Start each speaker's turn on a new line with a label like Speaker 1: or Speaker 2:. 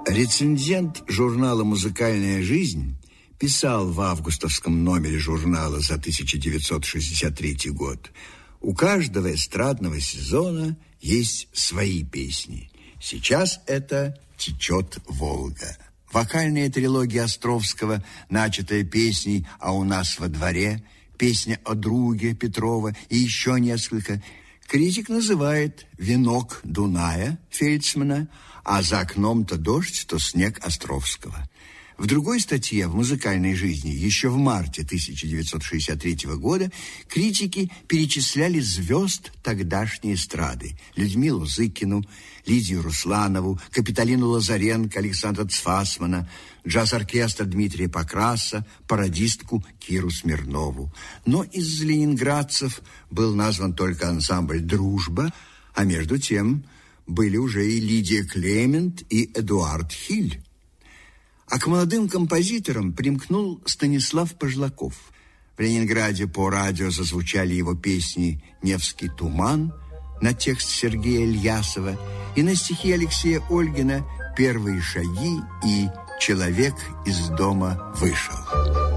Speaker 1: Рецензент журнала «Музыкальная жизнь» писал в августовском номере журнала за 1963 год: «У каждого эстрадного сезона есть свои песни. Сейчас это «Течет Волга». Вокальная трилогия Островского, начатая песней «А у нас во дворе», песня о друге Петрова и еще несколько, критик называет «Венок Дуная» Фельдсмана, а «За окном то дождь, то снег» Островского. В другой статье в «Музыкальной жизни» еще в марте 1963 года критики перечисляли звезд тогдашней эстрады: Людмилу Зыкину, Лидию Русланову, Капитолину Лазаренко, Александра Цфасмана, джаз-оркестр Дмитрия Покраса, пародистку Киру Смирнову. Но из ленинградцев был назван только ансамбль «Дружба», а между тем были уже и Лидия Клемент, и Эдуард Хиль. А к молодым композиторам примкнул Станислав Пожлаков. В Ленинграде по радио зазвучали его песни «Невский туман» на текст Сергея Ильясова и на стихи Алексея Ольгина «Первые шаги» и «Человек из дома вышел».